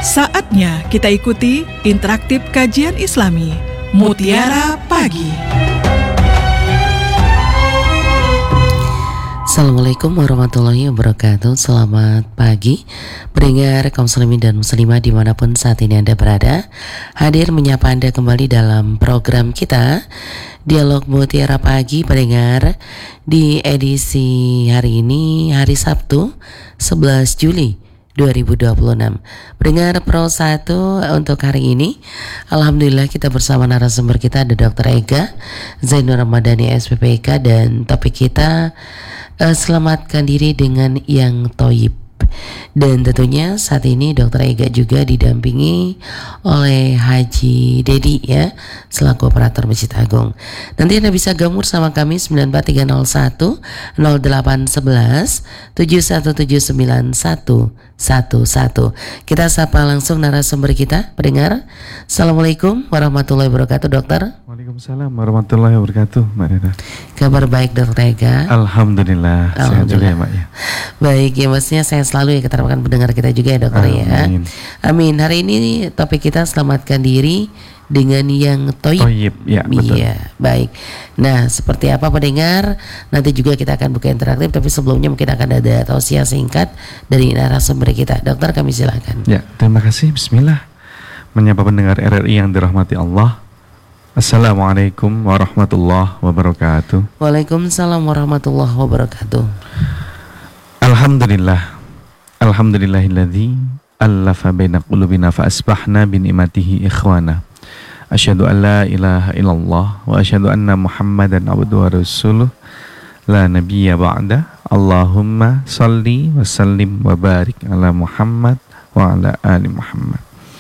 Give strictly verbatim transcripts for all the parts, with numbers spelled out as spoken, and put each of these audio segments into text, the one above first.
Saatnya kita ikuti interaktif kajian Islami Mutiara Pagi. Assalamualaikum warahmatullahi wabarakatuh. Selamat pagi pendengar kaum muslimin dan muslimah dimanapun saat ini Anda berada. Hadir menyapa Anda kembali dalam program kita Dialog Mutiara Pagi pendengar, di edisi hari ini, hari Sabtu sebelas Juli dua ribu dua puluh enam. Pendengar Pro satu untuk hari ini, alhamdulillah kita bersama narasumber kita ada dokter Ega Zainur Ramadhani S P P K, dan topik kita uh, selamatkan diri dengan yang toyib. Dan tentunya saat ini dokter Ega juga didampingi oleh Haji Dedi ya, selaku operator Masjid Agung. Nanti Anda bisa gabung sama kami sembilan empat tiga nol satu nol delapan satu satu tujuh satu tujuh sembilan satu satu satu. Kita sapa langsung narasumber kita, pendengar. Assalamualaikum warahmatullahi wabarakatuh, dokter. Waalaikumsalam warahmatullahi wabarakatuh, Mbak Reda. Kabar baik dokter Ega? Alhamdulillah, sehat juga ya Mbak ya. Baik ya, maksudnya saya selalu ya keterapkan pendengar kita juga ya dokter. Amin. Ya. Amin. Hari ini topik kita selamatkan diri dengan yang toyib. Toyib, ya betul. Iya, baik. Nah, seperti apa pendengar? Nanti juga kita akan buka interaktif, tapi sebelumnya mungkin akan ada tausiah singkat dari narasumber kita. Dokter, kami silakan. Ya, terima kasih. Bismillah. Menyapa pendengar R R I yang dirahmati Allah. Assalamualaikum warahmatullahi wabarakatuh. Waalaikumsalam warahmatullahi wabarakatuh. Alhamdulillah. Alhamdulillahilladzi allafa baina qulubina fa asbahna bi ni'matihi ikhwana. Asyhadu an la ilaha illallah wa asyhadu anna Muhammadan abduhu wa rasuluh la nabiyya ba'da. Allahumma salli wa sallim wa barik ala Muhammad wa ala ali Muhammad.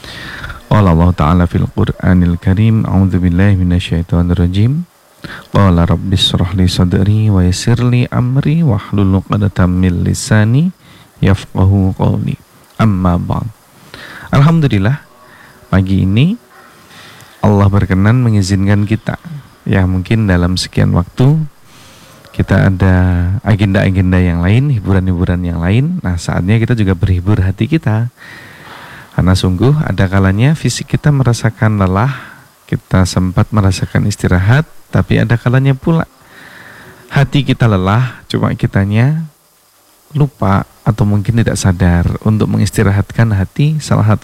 Qala Allah ta'ala fil Qur'anil Karim, a'udzu billahi minasyaitonir rajim. Qala rabbis shrah li sadri wa yassir li amri wahlul 'uqdatam min lisani yafqahu qawli. Amma ba'd. Alhamdulillah, pagi ini Allah berkenan mengizinkan kita, ya mungkin dalam sekian waktu kita ada agenda-agenda yang lain, hiburan-hiburan yang lain. Nah, saatnya kita juga berhibur hati kita, karena sungguh ada kalanya fisik kita merasakan lelah, kita sempat merasakan istirahat, tapi ada kalanya pula hati kita lelah, cuma kitanya lupa atau mungkin tidak sadar untuk mengistirahatkan hati. Salah satu